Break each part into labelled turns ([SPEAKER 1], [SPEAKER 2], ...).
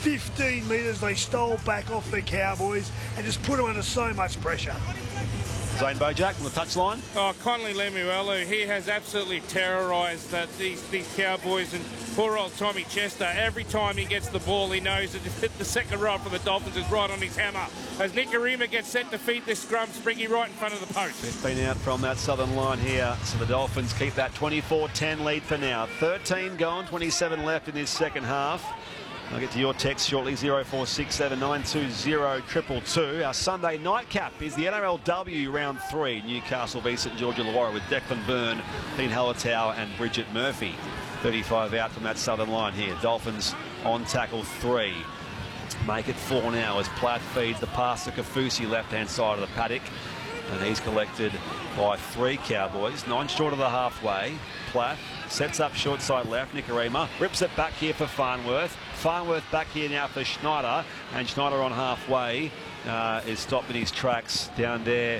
[SPEAKER 1] 15 metres. They stole back off the Cowboys and just put them under so much pressure.
[SPEAKER 2] Zane Bojack on the touchline.
[SPEAKER 3] Oh, Connolly Lemuelu, he has absolutely terrorised these Cowboys, and poor old Tommy Chester. Every time he gets the ball, he knows that the second row for the Dolphins is right on his hammer. As Nikorima gets set to feed this scrum, Spriggy right in front of the post.
[SPEAKER 2] 15 out from that southern line here, so the Dolphins keep that 24-10 lead for now. 13 gone, 27 left in this second half. I'll get to your text shortly, 0467 920 222. Our Sunday nightcap is the NRLW Round 3, Newcastle v St George Illawarra, with Declan Byrne, Dean Hallertau and Bridget Murphy. 35 out from that southern line here. Dolphins on tackle 3. Make it 4 now as Platt feeds the pass to Kafusi, left-hand side of the paddock. And he's collected by 3 Cowboys. 9 short of the halfway. Platt sets up short side left. Nikorima rips it back here for Farnworth. Farnworth back here now for Schneider. And Schneider on halfway is stopped in his tracks down there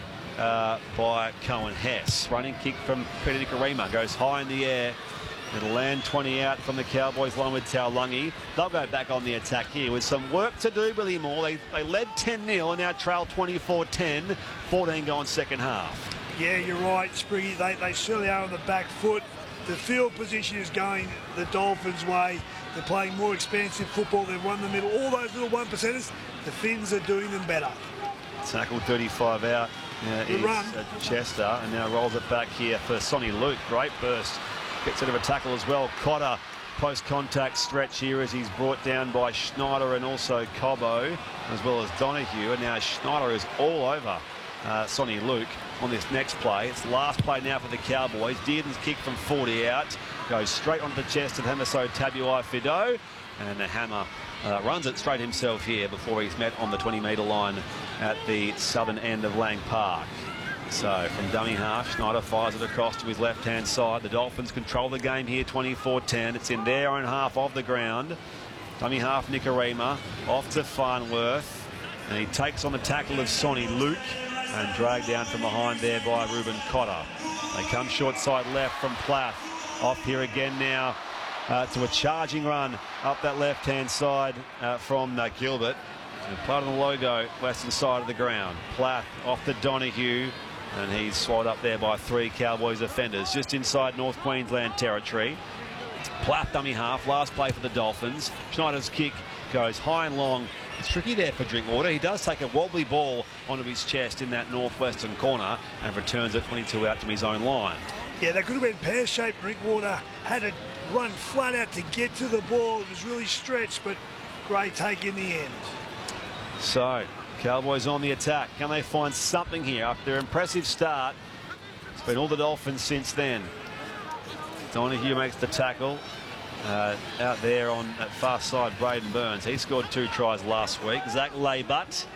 [SPEAKER 2] by Cohen Hess. Running kick from Peter Nikorima. Goes high in the air. It'll land 20 out from the Cowboys along with Taulagi. They'll go back on the attack here with some work to do, Billy Moore. They led 10-0 and now trail 24-10. 14 going second half.
[SPEAKER 1] Yeah, you're right, Spriggy. They certainly are on the back foot. The field position is going the Dolphins' way. They're playing more expansive football. They've run the middle. All those little 1%ers, the Finns are doing them better.
[SPEAKER 2] Tackle 35 out is
[SPEAKER 1] run.
[SPEAKER 2] Chester, and now rolls it back here for Sonny Luke. Great burst. Gets out of a tackle as well. Cotter, post-contact stretch here as he's brought down by Schneider and also Cobbo, as well as Donahue. And now Schneider is all over Sonny Luke on this next play. It's the last play now for the Cowboys. Dearden's kick from 40 out. Goes straight onto the chest of Hamaso Tabuai-Fidow. And the Hammer runs it straight himself here before he's met on the 20-metre line at the southern end of Lang Park. So from dummy half, Schneider fires it across to his left-hand side. The Dolphins control the game here, 24-10. It's in their own half of the ground. Dummy half, Nikorima, off to Farnworth. And he takes on the tackle of Sonny Luke and dragged down from behind there by Ruben Cotter. They come short side left from Plath. Off here again now to a charging run up that left-hand side from Gilbert. And part of the logo, western side of the ground. Plath off to Donahue. And he's swallowed up there by 3 Cowboys defenders just inside North Queensland territory. Plath dummy half, last play for the Dolphins. Schneider's kick goes high and long. It's tricky there for Drinkwater. He does take a wobbly ball onto his chest in that northwestern corner and returns it 22 out to his own line.
[SPEAKER 1] Yeah, that could have been pear-shaped. Drinkwater had to run flat out to get to the ball. It was really stretched, but great take in the end.
[SPEAKER 2] So, Cowboys on the attack. Can they find something here after their impressive start? It's been all the Dolphins since then. Donahue makes the tackle out there on that far side, Braden Burns. He scored 2 tries last week. Zach Laybutt.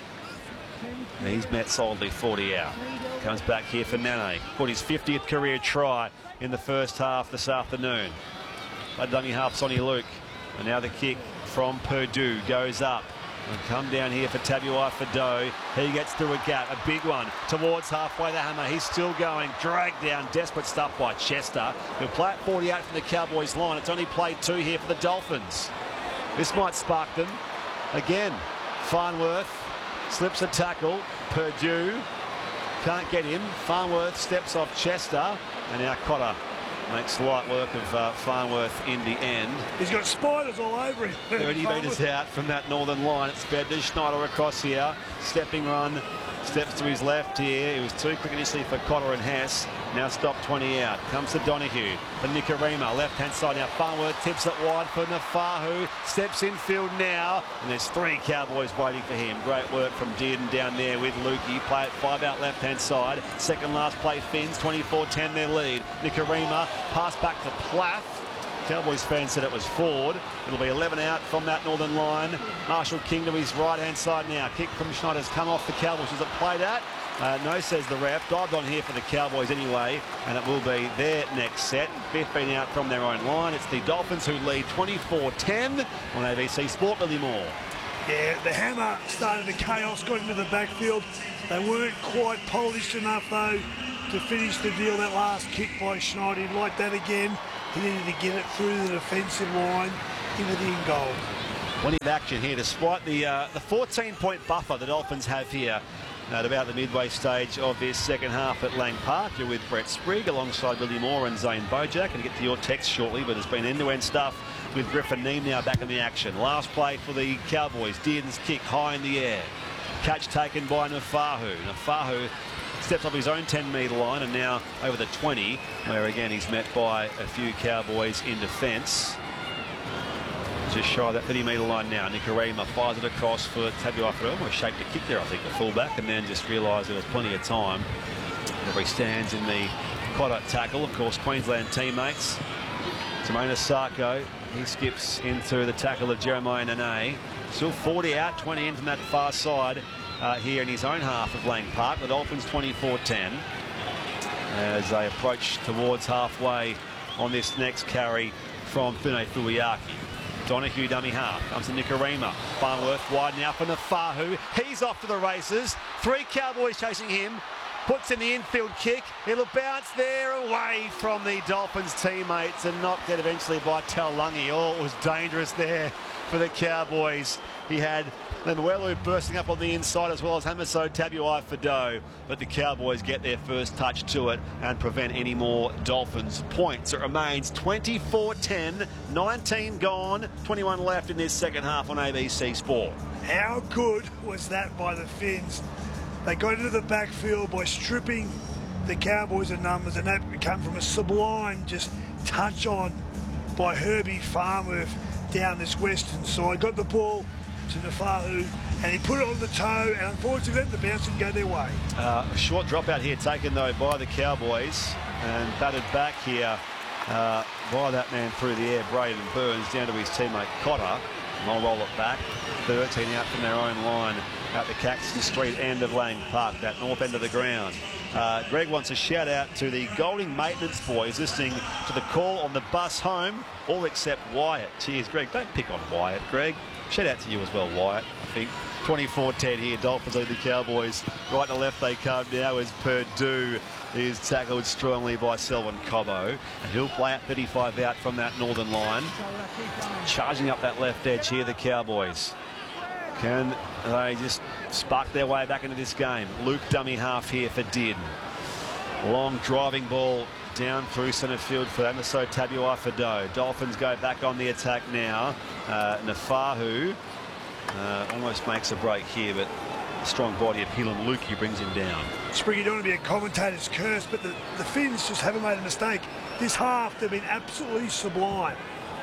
[SPEAKER 2] He's met solidly 40 out. Comes back here for Nane. Put his 50th career try in the first half this afternoon. By dummy half, Sonny Luke. And now the kick from Purdue goes up. And come down here for Tabuai-Fidow. He gets through a gap, a big one, towards halfway the Hammer. He's still going, dragged down, desperate stuff by Chester. He'll play at 48 from the Cowboys line. It's only played 2 here for the Dolphins. This might spark them. Again, Farnworth slips a tackle. Purdue can't get him. Farnworth steps off Chester. And now Cotter makes light work of Farnworth in the end.
[SPEAKER 1] He's got spiders all over him.
[SPEAKER 2] 30 metres out from that northern line. It's Bednar. Schneider across here. Stepping run. Steps to his left here. He was too quick initially for Cotter and Hess. Now stopped 20 out. Comes to Donahue. For Nikorima. Left-hand side now. Farnworth tips it wide for Nafahu. Steps in field now. And there's 3 Cowboys waiting for him. Great work from Dearden down there with Lukey. Play it 5 out left-hand side. Second last play Finns. 24-10 their lead. Nikorima. Pass back to Plath. Cowboys fans said it was Ford. It'll be 11 out from that northern line. Marshall King to his right-hand side now. Kick from Schneider's come off the Cowboys. Was it played at? No, says the ref. Dived on here for the Cowboys anyway, and it will be their next set. 15 out from their own line. It's the Dolphins who lead 24-10 on ABC Sport. Billy Moore.
[SPEAKER 1] Yeah, the Hammer started the chaos, got into the backfield. They weren't quite polished enough, though, to finish the deal. That last kick by Schneider, he'd like that again. He needed to get it through the defensive line into the end goal.
[SPEAKER 2] Winning action here, despite the 14-point buffer the Dolphins have here at about the midway stage of this second half at Lang Park. You're with Brett Sprigg alongside Willie Moore and Zane Bojack. And get to your text shortly, but there's been end-to-end stuff with Griffin Neame now back in the action. Last play for the Cowboys. Dearden's kick high in the air. Catch taken by Nafahu. Nafahu steps off his own 10-metre line and now over the 20, where again he's met by a few Cowboys in defence. Just shy of that 30-metre line now. Nikorima fires it across for Tabuai-Fidow. Almost shaped a kick there, I think, the fullback, and then just realised there was plenty of time. He stands in the Cotter tackle. Of course, Queensland teammates. Timona Sarko, he skips into the tackle of Jeremiah Nene. Still 40 out, 20 in from that far side here in his own half of Lang Park. The Dolphins 24-10 as they approach towards halfway on this next carry from Fune Fuiaki. Donahue dummy half, comes to Nikorima. Farnworth wide now for Nafahu. He's off to the races. 3 Cowboys chasing him. Puts in the infield kick. It'll bounce there away from the Dolphins teammates and knocked out eventually by Taulagi. Oh, it was dangerous there for the Cowboys. He had Lemuelu bursting up on the inside as well as Hamiso Tabuai-Fidow, but the Cowboys get their first touch to it and prevent any more Dolphins points. It remains 24-10, 19 gone, 21 left in this second half on ABC Sport.
[SPEAKER 1] How good was that by the Finns? They got into the backfield by stripping the Cowboys of numbers, and that came from a sublime just touch on by Herbie Farnworth down this western side. Got the ball to Nafahu and he put it on the toe, and unfortunately let the bounce and go their way.
[SPEAKER 2] A short dropout here taken though by the Cowboys and batted back here by that man through the air, Braden Burns, down to his teammate Cotter. And I'll roll it back. 13 out from their own line at the Caxton Street end of Lang Park, that north end of the ground. Greg wants a shout out to the Golding maintenance boys listening to the call on the bus home, all except Wyatt. Cheers, Greg. Don't pick on Wyatt, Greg. Shout out to you as well, Wyatt, I think. 24-10 here, Dolphins lead the Cowboys. Right to left they come now as Purdue is tackled strongly by Selwyn Cobbo. And he'll play at 35 out from that northern line. Charging up that left edge here, the Cowboys. Can they just spark their way back into this game? Luke dummy half here for Dearden. Long driving ball down through centre field for Hamiso Tabuai-Fidow. Dolphins go back on the attack now. Nafahu almost makes a break here, but the strong body of Hilam Lukey brings him down.
[SPEAKER 1] Spring, you don't want to be a commentator's curse, but the Finns just haven't made a mistake. This half, they've been absolutely sublime.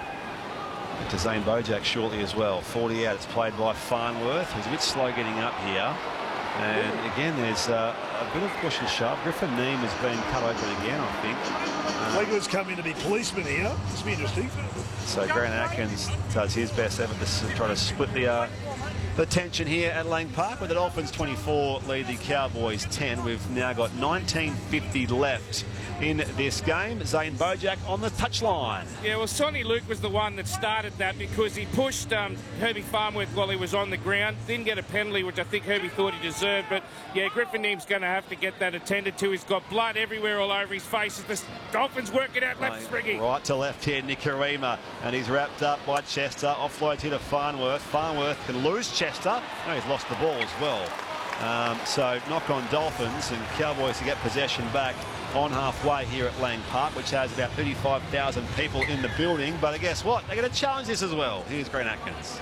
[SPEAKER 2] To Zane Bojack shortly as well. 40 out, it's played by Farnworth, who's a bit slow getting up here. And again, there's a bit of push and shove. Griffin Neame has been cut open again, I think.
[SPEAKER 1] Legler's come in to be policeman here. This will be interesting.
[SPEAKER 2] So Grant Atkins does his best effort to try to split the tension here at Lang Park, with the Dolphins 24 lead the Cowboys 10. We've now got 19:50 left in this game. Zane Bojack on the touchline.
[SPEAKER 3] Yeah, well, Sonny Luke was the one that started that because he pushed Herbie Farnworth while he was on the ground. Didn't get a penalty, which I think Herbie thought he deserved. But, yeah, Griffin Neame's going to have to get that attended to. He's got blood everywhere all over his face. The Dolphins work it out left, Spriggy.
[SPEAKER 2] Right to left here, Nikorima. And he's wrapped up by Chester. Offloads here to Farnworth. Farnworth can lose Chester. No, he's lost the ball as well. So knock on Dolphins, and Cowboys to get possession back on halfway here at Lang Park, which has about 35,000 people in the building. But guess what? They're going to challenge this as well. Here's Grant Atkins.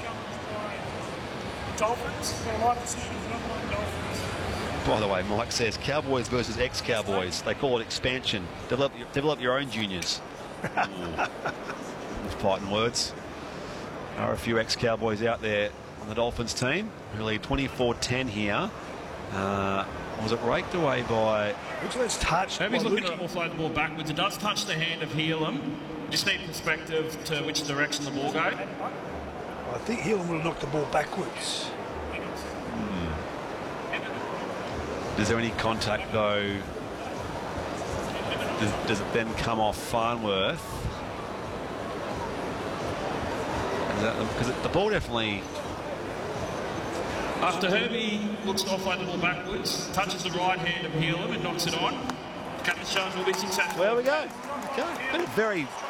[SPEAKER 4] Dolphins,
[SPEAKER 2] By the way, Mike says Cowboys versus ex-Cowboys. They call it expansion. Develop your own juniors. Fighting words. There are a few ex-Cowboys out there on the Dolphins team who lead 24-10 here. Was it raked away by...
[SPEAKER 1] Let's touch.
[SPEAKER 4] Herbie's looking to offload the ball backwards. It does touch the hand of Helam. Just need perspective to which direction the ball goes.
[SPEAKER 1] I think Helam would have knocked the ball backwards.
[SPEAKER 2] Is there any contact though? Does it then come off Farnworth? Because the ball definitely...
[SPEAKER 4] After Herbie looks to offload the ball backwards, touches the right hand of Helam and knocks it on. Captain Shines will be successful.
[SPEAKER 2] There we go. Okay. Been a very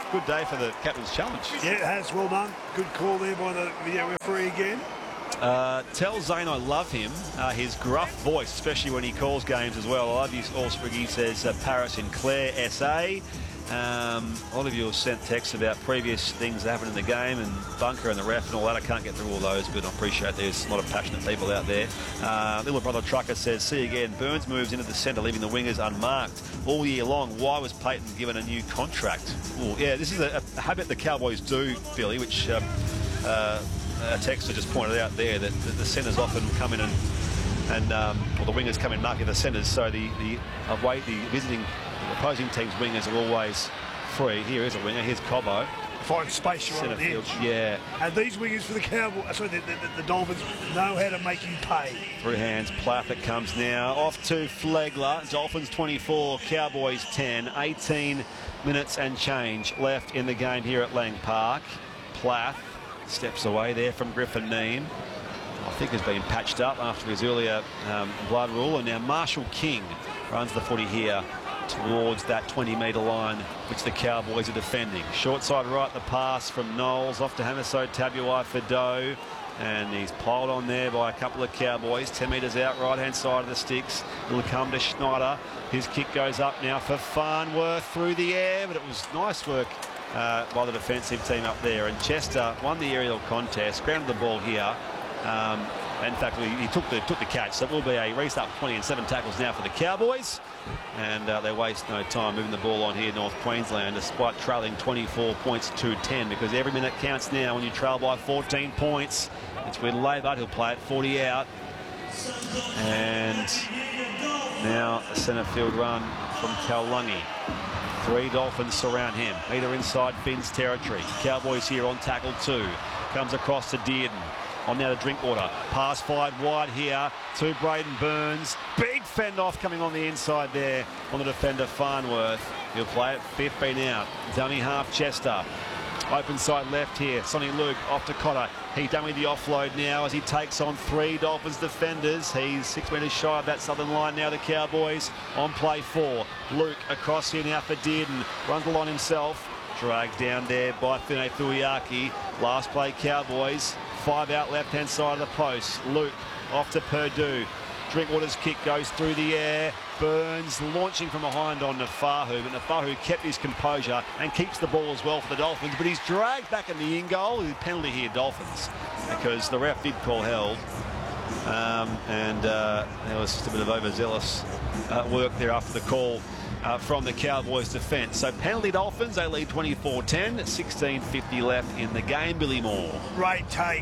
[SPEAKER 2] good day for the Captain's Challenge.
[SPEAKER 1] Yeah, it has. Well done. Good call there by the video referee again.
[SPEAKER 2] Tell Zane I love him. His gruff voice, especially when he calls games as well. I love you, all Spriggy, says Paris and Claire, SA. A lot of you have sent texts about previous things that happened in the game and Bunker and the ref and all that. I can't get through all those, but I appreciate there's a lot of passionate people out there. Little Brother Trucker says, see again, Burns moves into the centre, leaving the wingers unmarked all year long. Why was Payton given a new contract? Ooh, yeah, this is a habit the Cowboys do, Billy, which a texter just pointed out there, that the centres often come in and the wingers come in marking the centres, so the opposing team's wingers are always free. Here is a winger. Here's Cobbo.
[SPEAKER 1] Find space right on the edge.
[SPEAKER 2] Yeah.
[SPEAKER 1] And these wingers for the Cowboys, sorry, the Dolphins know how to make you pay.
[SPEAKER 2] Through hands, Plath comes now. Off to Flegler. Dolphins 24, Cowboys 10. 18 minutes and change left in the game here at Lang Park. Plath steps away there from Griffin Neame. I think has been patched up after his earlier blood rule. And now Marshall King runs the footy here towards that 20-metre line, which the Cowboys are defending. Short side right, the pass from Knowles off to Hamiso Tabuai for Doe, and he's piled on there by a couple of Cowboys. 10 metres out, right-hand side of the sticks. It'll come to Schneider. His kick goes up now for Farnworth through the air, but it was nice work by the defensive team up there. And Chester won the aerial contest, grounded the ball here. In fact, he took the catch, so it will be a restart 20 and 7 tackles now for the Cowboys. And they waste no time moving the ball on here, North Queensland, despite trailing 24 points to 10, because every minute counts now when you trail by 14 points. It's with Labour, he'll play it 40 out. And now a centre field run from Kaulungi. 3 Dolphins surround him. Either inside Finn's territory. Cowboys here on tackle 2. Comes across to Dearden. On now to Drinkwater. Pass fired wide here to Braden Burns. Big fend off coming on the inside there on the defender Farnworth. He'll play it 15 out. Dummy half Chester. Open side left here. Sonny Luke off to Cotter. He dummied the offload now as he takes on 3 Dolphins defenders. He's 6 metres shy of that southern line now. The Cowboys on play 4. Luke across here now for Dearden. Runs the line himself. Dragged down there by Fine Fuiaki. Last play Cowboys. 5 out left-hand side of the post. Luke off to Purdue. Drinkwater's kick goes through the air. Burns launching from behind on Nafahu, but Nafahu kept his composure and keeps the ball as well for the Dolphins, but he's dragged back in the in-goal. Penalty here, Dolphins, because the ref did call held. There was just a bit of overzealous work there after the call from the Cowboys defence. So penalty Dolphins, they lead 24-10, 16:50 left in the game. Billy Moore.
[SPEAKER 1] Great take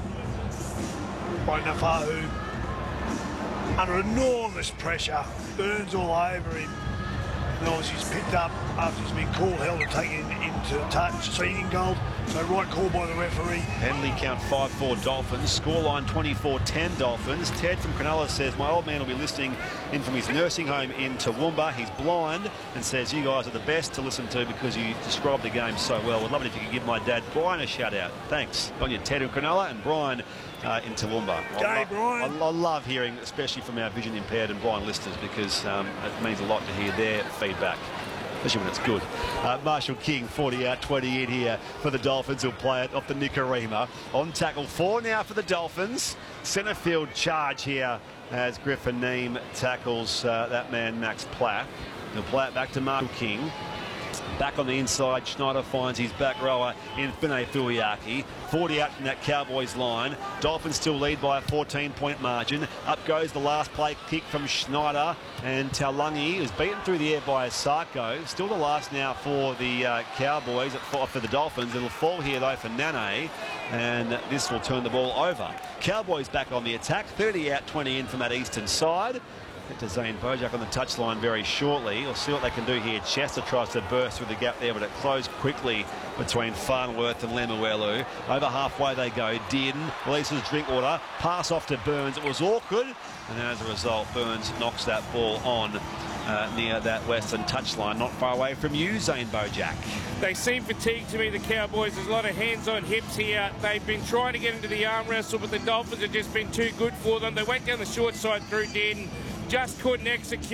[SPEAKER 1] by Nafahu. Under enormous pressure. Burns all over him. And obviously he's picked up after he's been called held and taken into touch. So in goal. So right call by the referee.
[SPEAKER 2] Penalty count 5-4 Dolphins. Scoreline 24-10 Dolphins. Ted from Cronulla says, my old man will be listening in from his nursing home in Toowoomba. He's blind and says, you guys are the best to listen to because you describe the game so well. Would love it if you could give my dad Brian a shout out. Thanks. On you, Ted in Cronulla and Brian in Toowoomba.
[SPEAKER 1] G'day, Brian.
[SPEAKER 2] I love hearing, especially from our vision impaired and blind listeners, because it means a lot to hear their feedback, especially when it's good. Marshall King, 40 out, 20 in here for the Dolphins. He'll play it off the Nicarima. On tackle 4 now for the Dolphins. Centre field charge here as Griffin Neame tackles that man, Max Plath. He'll play it back to Marshall King. Back on the inside, Schneider finds his back rower in Fine Fuiaki. 40 out from that Cowboys line. Dolphins still lead by a 14-point margin. Up goes the last play kick from Schneider, and Taulungi is beaten through the air by Asako. Still the last now for the Cowboys, for the Dolphins. It'll fall here though for Nane, and this will turn the ball over. Cowboys back on the attack. 30 out, 20 in from that eastern side. Get to Zane Bojack on the touchline very shortly. We'll see what they can do here. Chester tries to burst through the gap there, but it closed quickly between Farnworth and Lemuelu. Over halfway they go. Dearden releases Drinkwater. Pass off to Burns. It was awkward, and as a result, Burns knocks that ball on near that western touchline, not far away from you, Zane Bojack.
[SPEAKER 3] They seem fatigued to me, the Cowboys. There's a lot of hands on hips here. They've been trying to get into the arm wrestle, but the Dolphins have just been too good for them. They went down the short side through Dearden. Just couldn't execute.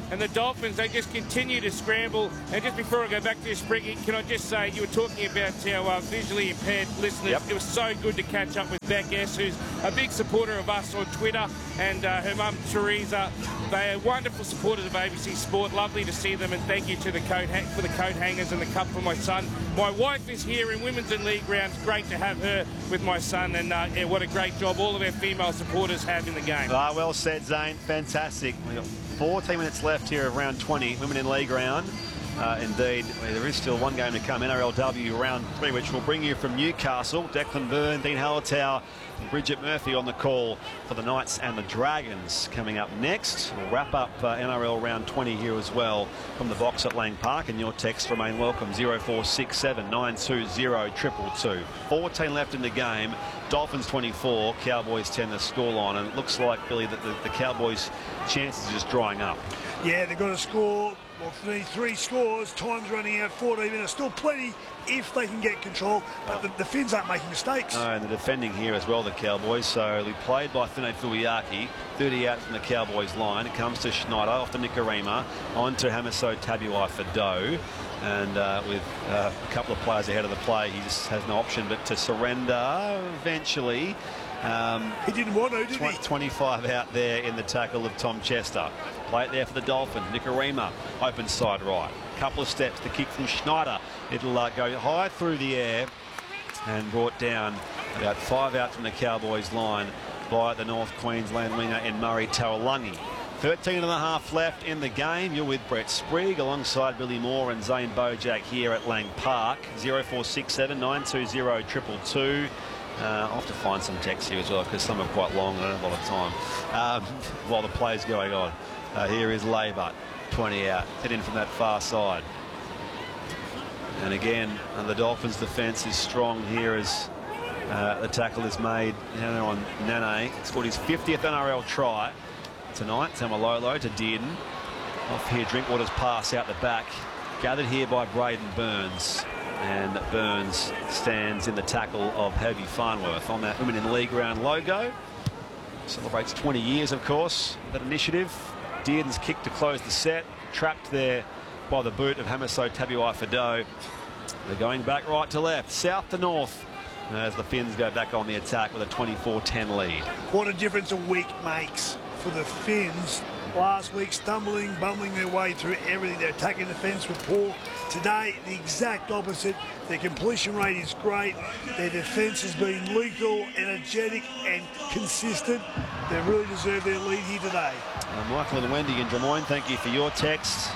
[SPEAKER 3] And the Dolphins, they just continue to scramble. And just before I go back to you, Spriggy, can I just say, you were talking about our visually impaired listeners.
[SPEAKER 2] Yep.
[SPEAKER 3] It was so good to catch up with Beck S, who's a big supporter of us on Twitter, and her mum, Teresa. They are wonderful supporters of ABC Sport. Lovely to see them, and thank you to the coat for the coat hangers and the cup for my son. My wife is here in Women's and League rounds. Great to have her with my son, and yeah, what a great job all of our female supporters have in the game.
[SPEAKER 2] Well said, Zane. Fantastic. We've got 14 minutes left here of round 20, Women in League round. Indeed, there is still one game to come, NRLW round 3, which will bring you from Newcastle. Declan Byrne, Dean Hallertau, and Bridget Murphy on the call for the Knights and the Dragons coming up next. We'll wrap up NRL round 20 here as well from the box at Lang Park, and your texts remain welcome. 0467 920 222. 14 left in the game. Dolphins 24, Cowboys 10 the scoreline, and it looks like, Billy, that the Cowboys' chances are just drying up.
[SPEAKER 1] Yeah, they've got to score. Well, they need 3 scores. Time's running out, 14 minutes. Still plenty if they can get control. But the Finns aren't making mistakes.
[SPEAKER 2] No, and the defending here as well, the Cowboys. So we played by Fine Fuiaki, 30 out from the Cowboys line. It comes to Schneider, off to Nikorima, on to Hamiso Tabuai-Fidow. And with a couple of players ahead of the play, he just has no option but to surrender eventually.
[SPEAKER 1] He didn't want to, did he?
[SPEAKER 2] 25 out there in the tackle of Tom Chester. Play it there for the Dolphins. Nikorima, open side right. Couple of steps, the kick from Schneider. It'll go high through the air and brought down about 5 out from the Cowboys line by the North Queensland winger in Murray Taulagi. 13 and a half left in the game. You're with Brett Sprigg alongside Billy Moore and Zane Bojack here at Lang Park. 0467 920 222. I'll have to find some text here as well because some are quite long and I don't have a lot of time while the play's going on. Here is Labour, 20 out, hit in from that far side. And again, the Dolphins' defence is strong here as the tackle is made on Nane. Scored his 50th NRL try tonight. Tamalolo to Dearden. Off here, Drinkwater's pass out the back. Gathered here by Braden Burns. And Burns stands in the tackle of Heavy Farnworth on that Women in League round logo. Celebrates 20 years, of course, that initiative. Dearden's kick to close the set. Trapped there by the boot of Hamiso Tabuai-Fidow. They're going back right to left, south to north, as the Finns go back on the attack with a 24-10 lead.
[SPEAKER 1] What a difference a week makes for the Finns. Last week, bumbling their way through everything. Their attacking defence were poor. Today, the exact opposite. Their completion rate is great. Their defence has been lethal, energetic and consistent. They really deserve their lead here today.
[SPEAKER 2] Michael and Wendy in Des Moines, thank you for your text.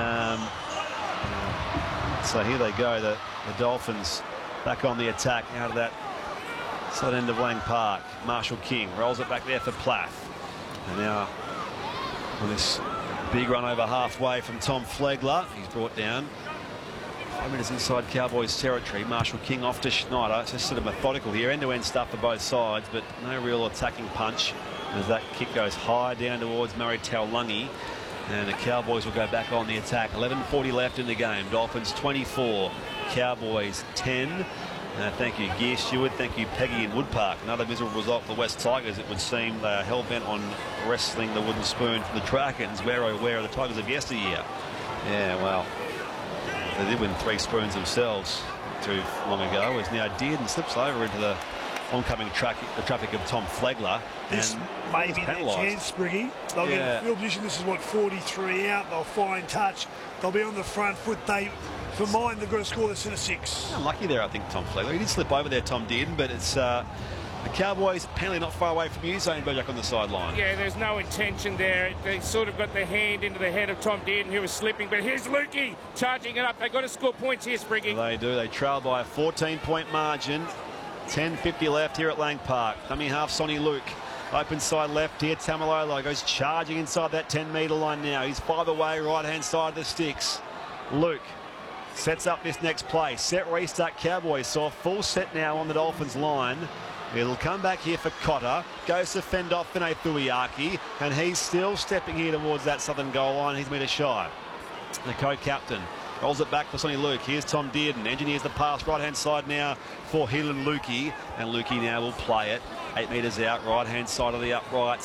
[SPEAKER 2] So here they go, the Dolphins back on the attack out of that side end of Lang Park. Marshall King rolls it back there for Plath. And now on this big run over halfway from Tom Flegler, he's brought down. 5 minutes inside Cowboys territory. Marshall King off to Schneider. It's just sort of methodical here. End-to-end stuff for both sides, but no real attacking punch as that kick goes high down towards Murray Taulagi. And the Cowboys will go back on the attack. 11:40 left in the game. Dolphins 24, Cowboys 10. Thank you, Gear Stewart. Thank you, Peggy in Woodpark. Another miserable result for the West Tigers. It would seem they are hell-bent on wrestling the wooden spoon from the Dragons. Where are the Tigers of yesteryear? Yeah, well, they did win 3 spoons themselves too long ago. As now Dearden slips over into the oncoming traffic of Tom Flegler.
[SPEAKER 1] This may be their chance, Spriggy. They'll get a field position. This is what, 43 out. They'll find touch. They'll be on the front foot. For mine, they've got to score this in a 6.
[SPEAKER 2] Unlucky there, I think, Tom Flegler. He did slip over there, Tom Dearden, but it's the Cowboys apparently not far away from you, Zane Bojack on the sideline.
[SPEAKER 3] Yeah, there's no intention there. They sort of got their hand into the head of Tom Dearden, who was slipping. But here's Lukey charging it up. They've got to score points here, Spriggy.
[SPEAKER 2] They do. They trail by a 14-point margin. 10:50 left here at Lang Park. Dummy half, Sonny Luke. Open side left here. Tamalolo goes charging inside that 10-metre line now. He's 5 away, right-hand side of the sticks. Luke sets up this next play. Set restart Cowboys. So a full set now on the Dolphins line. It'll come back here for Cotter. Goes to fend off Fine Fuiaki. And he's still stepping here towards that southern goal line. He's metre shy. The co-captain rolls it back for Sonny Luke. Here's Tom Dearden. Engineers the pass right-hand side now for Heelan Lukey. And Lukey now will play it. 8 metres out, right-hand side of the uprights.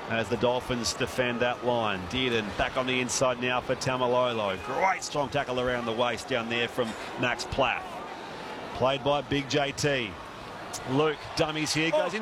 [SPEAKER 2] as the Dolphins defend that line. Dearden back on the inside now for Tamalolo. Great strong tackle around the waist down there from Max Platt. Played by Big JT. Luke dummies here, goes in.